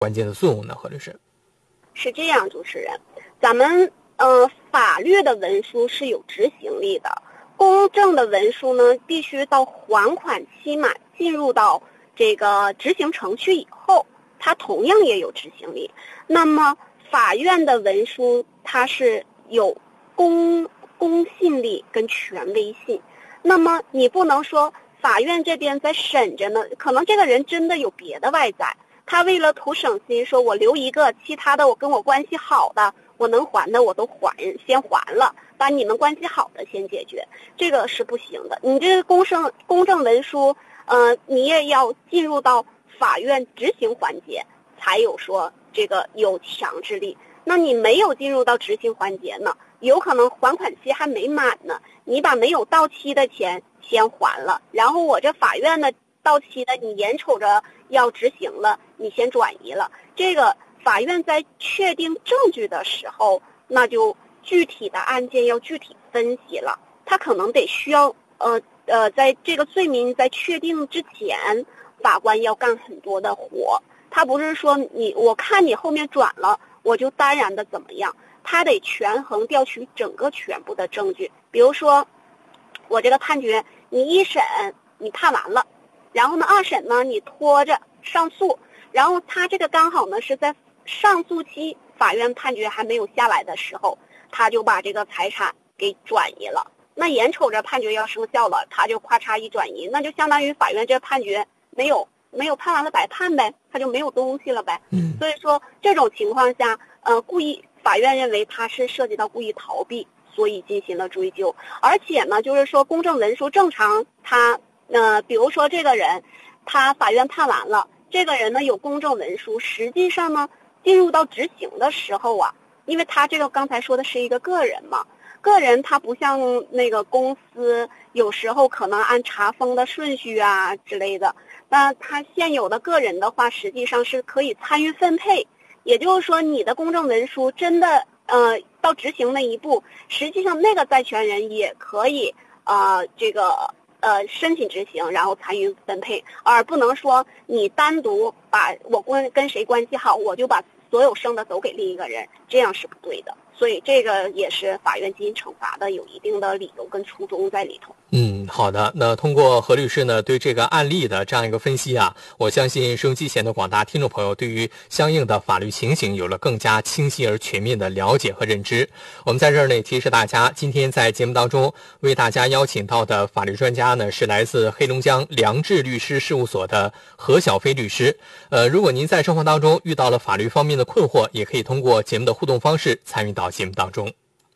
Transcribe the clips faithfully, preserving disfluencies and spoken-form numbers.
关键的作用呢？何律师？ 是这样，主持人，咱们呃法律的文书是有执行力的，公证的文书呢，必须到还款期满进入到这个执行程序以后，它同样也有执行力。那么法院的文书它是有公公信力跟权威性，那么你不能说法院这边在审着呢，可能这个人真的有别的外在，他为了图省心，说我留一个，其他的我跟我关系好的，我能还的我都还，先还了，把你们关系好的先解决，这个是不行的。你这个公证公证文书，呃，你也要进入到法院执行环节，才有说这个有强制力。那你没有进入到执行环节呢，有可能还款期还没满呢，你把没有到期的钱先还了，然后我这法院的到期的你眼瞅着要执行了，你先转移了。这个法院在确定证据的时候，那就具体的案件要具体分析了，他可能得需要呃呃，在这个罪名在确定之前，法官要干很多的活，他不是说你我看你后面转了，我就当然的怎么样，他得权衡调取整个全部的证据。比如说我这个判决，你一审你判完了，然后呢二审呢你拖着上诉，然后他这个刚好呢是在上诉期法院判决还没有下来的时候，他就把这个财产给转移了，那眼瞅着判决要生效了，他就咔嚓一转移，那就相当于法院这判决没有没有判完了白判呗，他就没有东西了呗。 嗯， 所以说这种情况下，呃，故意法院认为他是涉及到故意逃避，所以进行了追究。而且呢，就是说公证文书正常，他呃，比如说这个人，他法院判完了，这个人呢有公证文书，实际上呢进入到执行的时候啊，因为他这个刚才说的是一个个人嘛。个人他不像那个公司，有时候可能按查封的顺序啊之类的，那他现有的个人的话，实际上是可以参与分配，也就是说你的公证文书真的呃到执行那一步，实际上那个债权人也可以呃这个呃申请执行，然后参与分配，而不能说你单独把我跟跟谁关系好，我就把所有剩的都给另一个人，这样是不对的。所以这个也是法院进行惩罚的有一定的理由跟初衷在里头。 嗯，好的。那通过何律师呢对这个案例的这样一个分析啊，我相信收音机前的广大听众朋友对于相应的法律情形有了更加清晰而全面的了解和认知。我们在这儿呢提示大家，今天在节目当中为大家邀请到的法律专家呢是来自黑龙江良智律师事务所的何小飞律师。呃，如果您在生活当中遇到了法律方面的困惑，也可以通过节目的互动方式参与到节目当中。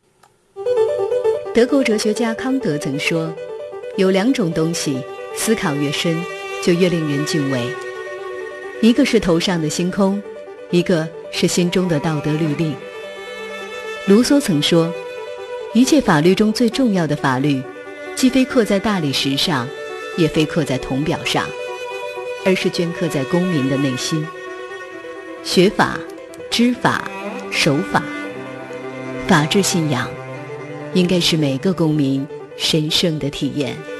德国哲学家康德曾说，有两种东西思考越深就越令人敬畏，一个是头上的星空，一个是心中的道德律令。卢梭曾说，一切法律中最重要的法律，既非刻在大理石上，也非刻在铜表上，而是镌刻在公民的内心。学法、知法、守法，法治信仰应该是每个公民神圣的体验。